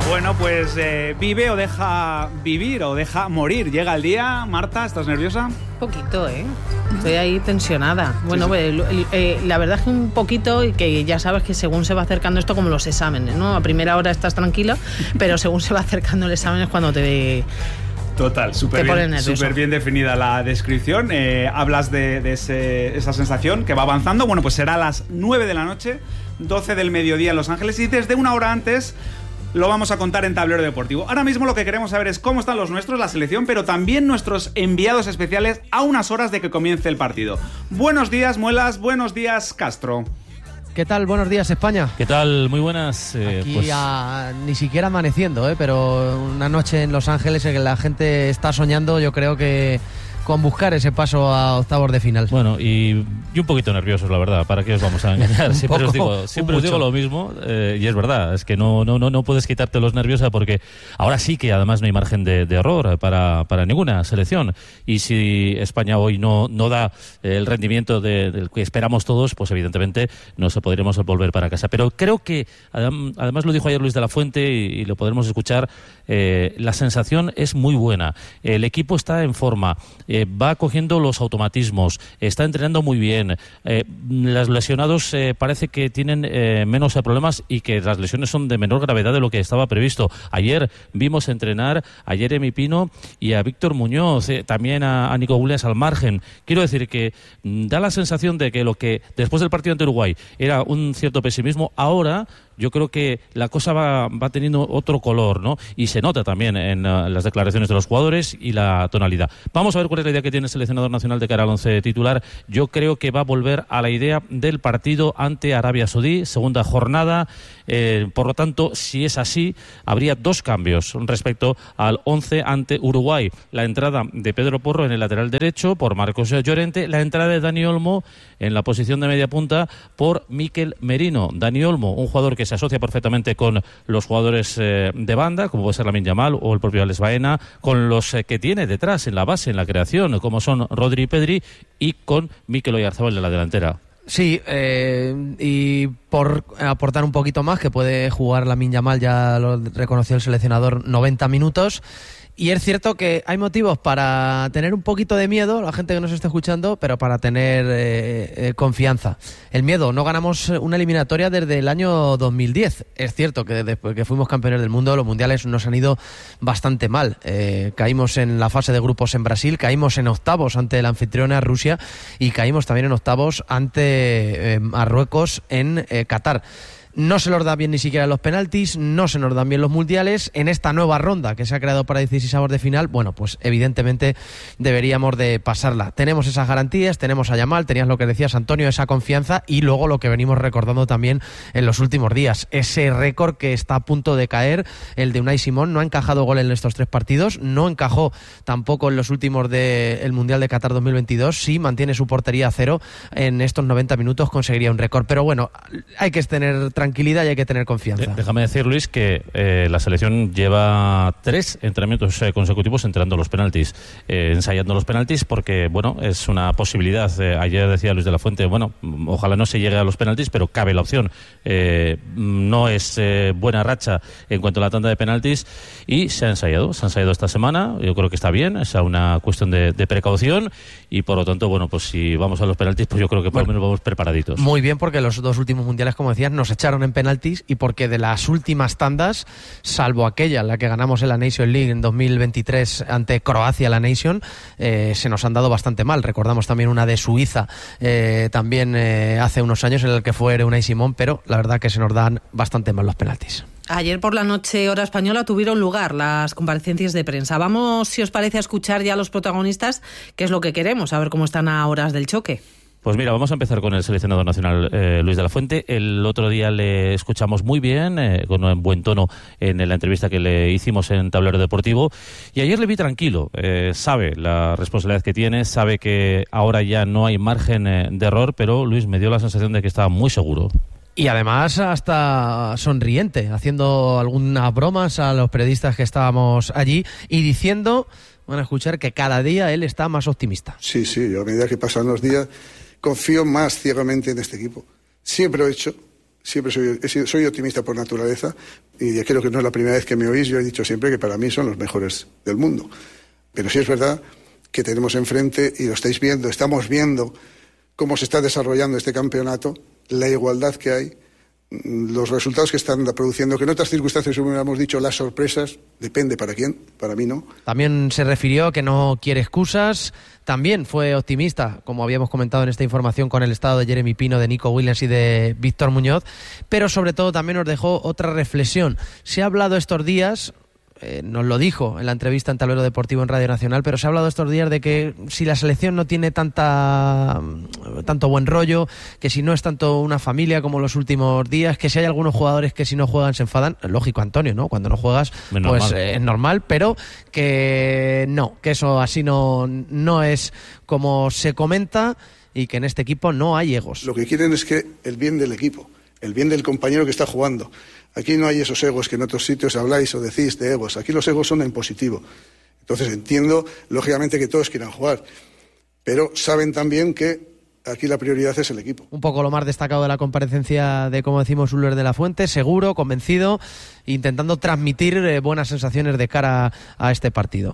Bueno, pues vive o deja vivir o deja morir. Llega el día. Marta, ¿estás nerviosa? Un poquito, estoy ahí tensionada. Bueno, sí. Pues, la verdad es que un poquito, y que ya sabes que según se va acercando esto, como los exámenes, ¿no? A primera hora estás tranquila, pero según se va acercando el examen es cuando te... Total, súper bien definida la descripción. Hablas de esa sensación que va avanzando. Bueno, pues será a las 9 de la noche, 12 del mediodía en Los Ángeles, y desde una hora antes lo vamos a contar en Tablero Deportivo. Ahora mismo lo que queremos saber es cómo están los nuestros, la selección, pero también nuestros enviados especiales a unas horas de que comience el partido. Buenos días, Muelas. Buenos días, Castro. ¿Qué tal? Buenos días, España. ¿Qué tal? Muy buenas. Aquí ya ni siquiera amaneciendo, pero una noche en Los Ángeles en que la gente está soñando, yo creo que con buscar ese paso a octavos de final. Bueno, y un poquito nerviosos, la verdad. ¿Para qué os vamos a engañar? Siempre os digo lo mismo, y es verdad, es que no puedes quitarte los nervios, porque ahora sí que además no hay margen de error para ninguna selección. Y si España hoy no da el rendimiento del que esperamos todos, pues evidentemente no se podremos volver para casa. Pero creo que, además lo dijo ayer Luis de la Fuente y lo podremos escuchar, la sensación es muy buena. El equipo está en forma, va cogiendo los automatismos, está entrenando muy bien. Los lesionados parece que tienen menos problemas y que las lesiones son de menor gravedad de lo que estaba previsto. Ayer vimos entrenar a Jeremy Pino y a Víctor Muñoz, también a Nico Williams al margen. Quiero decir que da la sensación de que lo que después del partido ante Uruguay era un cierto pesimismo, ahora yo creo que la cosa va teniendo otro color, ¿no? Y se nota también en las declaraciones de los jugadores y la tonalidad. Vamos a ver cuál es la idea que tiene el seleccionador nacional de cara al 11 titular. Yo creo que va a volver a la idea del partido ante Arabia Saudí, segunda jornada. Por lo tanto, si es así, habría dos cambios respecto al 11 ante Uruguay. La entrada de Pedro Porro en el lateral derecho por Marcos Llorente, la entrada de Dani Olmo en la posición de media punta por Mikel Merino. Dani Olmo, un jugador que se asocia perfectamente con los jugadores de banda, como puede ser Lamine Yamal o el propio Alex Baena, con los que tiene detrás en la base, en la creación, como son Rodri y Pedri, y con Mikel Oyarzabal de la delantera. Sí, y por aportar un poquito más, que puede jugar Lamine Yamal, ya lo reconoció el seleccionador, 90 minutos. Y es cierto que hay motivos para tener un poquito de miedo, la gente que nos esté escuchando, pero para tener confianza. El miedo, no ganamos una eliminatoria desde el año 2010. Es cierto que después que fuimos campeones del mundo, los mundiales nos han ido bastante mal. Caímos en la fase de grupos en Brasil, caímos en octavos ante la anfitriona Rusia y caímos también en octavos ante Marruecos en Qatar. No se nos da bien ni siquiera los penaltis, no se nos dan bien los mundiales. En esta nueva ronda que se ha creado para 16avos de final, bueno, pues evidentemente deberíamos de pasarla. Tenemos esas garantías, tenemos a Yamal, tenías lo que decías, Antonio, esa confianza, y luego lo que venimos recordando también en los últimos días, ese récord que está a punto de caer, el de Unai Simón. No ha encajado gol en estos 3 partidos, no encajó tampoco en los últimos del Mundial de Qatar 2022. Si mantiene su portería a 0 en estos 90 minutos conseguiría un récord, pero bueno, hay que tener tranquilidad y hay que tener confianza. Déjame decir, Luis, que la selección lleva 3 entrenamientos consecutivos entrenando los penaltis, ensayando los penaltis, porque bueno, es una posibilidad. Ayer decía Luis de la Fuente, bueno, ojalá no se llegue a los penaltis, pero cabe la opción. No es buena racha en cuanto a la tanda de penaltis, y se ha ensayado esta semana. Yo creo que está bien, es una cuestión de precaución, y por lo tanto, bueno, pues si vamos a los penaltis, pues yo creo que por lo menos vamos preparaditos. Muy bien, porque los 2 últimos mundiales, como decías, nos echaron en penaltis, y porque de las últimas tandas, salvo aquella en la que ganamos en la Nation League en 2023 ante Croacia, la Nation, se nos han dado bastante mal. Recordamos también una de Suiza también hace unos años, en el que fue Unai Simón, pero la verdad que se nos dan bastante mal los penaltis. Ayer por la noche, hora española, tuvieron lugar las comparecencias de prensa. Vamos, si os parece, a escuchar ya a los protagonistas, que es lo que queremos, a ver cómo están a horas del choque. Pues mira, vamos a empezar con el seleccionador nacional, Luis de la Fuente. El otro día le escuchamos muy bien, con un buen tono en la entrevista que le hicimos en Tablero Deportivo, y ayer le vi tranquilo. Sabe la responsabilidad que tiene, sabe que ahora ya no hay margen de error, pero Luis, me dio la sensación de que estaba muy seguro. Y además hasta sonriente, haciendo algunas bromas a los periodistas que estábamos allí y diciendo, van a escuchar, que cada día él está más optimista. Sí, yo a medida que pasan los días confío más ciegamente en este equipo. Siempre lo he hecho, siempre soy optimista por naturaleza, y creo que no es la primera vez que me oís. Yo he dicho siempre que para mí son los mejores del mundo. Pero sí es verdad que tenemos enfrente, y lo estáis viendo, estamos viendo cómo se está desarrollando este campeonato, la igualdad que hay, los resultados que están produciendo, que en otras circunstancias hubiéramos dicho las sorpresas, depende para quién, para mí no. También se refirió que no quiere excusas, también fue optimista, como habíamos comentado en esta información, con el estado de Jeremy Pino, de Nico Williams y de Víctor Muñoz, pero sobre todo también nos dejó otra reflexión. Se ha hablado estos días, nos lo dijo en la entrevista en Tablero Deportivo en Radio Nacional, pero se ha hablado estos días de que si la selección no tiene tanto buen rollo, que si no es tanto una familia como los últimos días, que si hay algunos jugadores que si no juegan se enfadan. Lógico, Antonio, ¿no? Cuando no juegas, pues es normal, pero que no, que eso así no es como se comenta, y que en este equipo no hay egos. Lo que quieren es que el bien del equipo, el bien del compañero que está jugando. Aquí no hay esos egos que en otros sitios habláis o decís de egos. Aquí los egos son en positivo. Entonces entiendo, lógicamente, que todos quieran jugar, pero saben también que aquí la prioridad es el equipo. Un poco lo más destacado de la comparecencia de, como decimos, Uller de la Fuente, seguro, convencido, intentando transmitir buenas sensaciones de cara a este partido.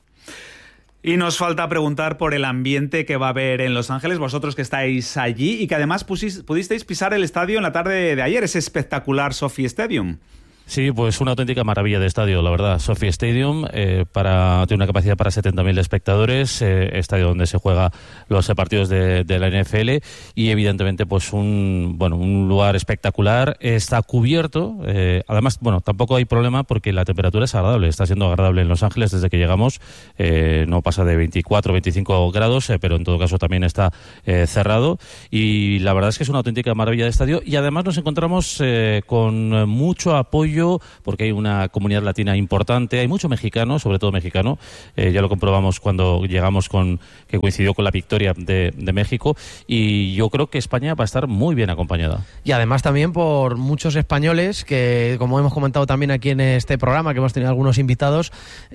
Y nos falta preguntar por el ambiente que va a haber en Los Ángeles, vosotros que estáis allí y que además pudisteis pisar el estadio en la tarde de ayer, ese espectacular SoFi Stadium. Sí, pues una auténtica maravilla de estadio, la verdad. SoFi Stadium tiene una capacidad para 70.000 espectadores, estadio donde se juega los partidos de la NFL, y evidentemente pues un lugar espectacular. Está cubierto, además, tampoco hay problema porque la temperatura es agradable, está siendo agradable en Los Ángeles desde que llegamos, no pasa de 24 25 grados, pero en todo caso también está cerrado, y la verdad es que es una auténtica maravilla de estadio, y además nos encontramos con mucho apoyo porque hay una comunidad latina importante, hay mucho mexicano, sobre todo mexicano, ya lo comprobamos cuando llegamos que coincidió con la victoria de México, y yo creo que España va a estar muy bien acompañada. Y además también por muchos españoles que, como hemos comentado también aquí en este programa, que hemos tenido algunos invitados,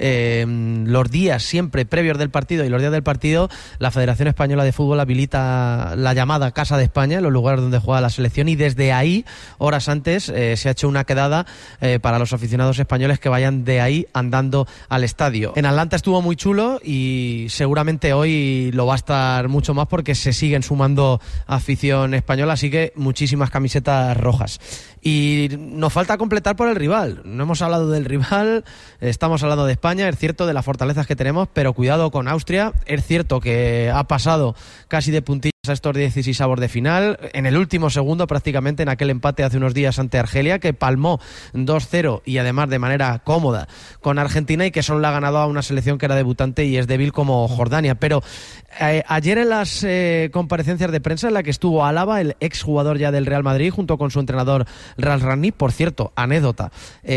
los días siempre previos del partido y los días del partido, la Federación Española de Fútbol habilita la llamada Casa de España, en los lugares donde juega la selección, y desde ahí, horas antes, se ha hecho una quedada para los aficionados españoles que vayan de ahí andando al estadio. En Atlanta estuvo muy chulo y seguramente hoy lo va a estar mucho más porque se siguen sumando afición española, así que muchísimas camisetas rojas. Y nos falta completar por el rival. No hemos hablado del rival, estamos hablando de España, es cierto, de las fortalezas que tenemos, pero cuidado con Austria. Es cierto que ha pasado casi de puntillas a estos 16avos de final, en el último segundo prácticamente, en aquel empate hace unos días ante Argelia, que palmó 2-0 y además de manera cómoda con Argentina, y que solo le ha ganado a una selección que era debutante y es débil como Jordania. Pero ayer en las comparecencias de prensa en la que estuvo Álava, el exjugador ya del Real Madrid, junto con su entrenador Ralf Rangnick, por cierto, anécdota,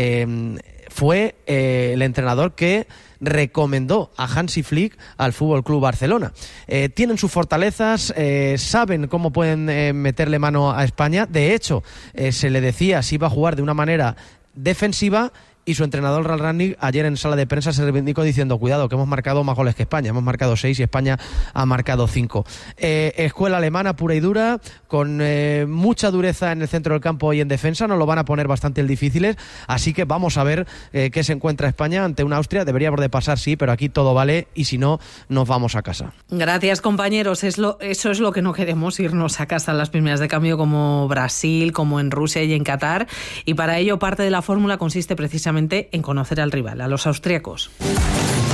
fue el entrenador que recomendó a Hansi Flick al Fútbol Club Barcelona. Tienen sus fortalezas, saben cómo pueden meterle mano a España. De hecho, se le decía si iba a jugar de una manera defensiva, y su entrenador Ralf Rangnick ayer en sala de prensa se reivindicó diciendo: cuidado, que hemos marcado más goles que España, hemos marcado 6 y España ha marcado 5. Escuela alemana pura y dura, con mucha dureza en el centro del campo y en defensa, nos lo van a poner bastante difíciles, así que vamos a ver qué se encuentra España ante una Austria. Deberíamos de pasar, sí, pero aquí todo vale, y si no, nos vamos a casa. Gracias, compañeros. Eso es lo que no queremos, irnos a casa en las primeras de cambio como Brasil, como en Rusia y en Qatar, y para ello parte de la fórmula consiste precisamente en conocer al rival, a los austríacos.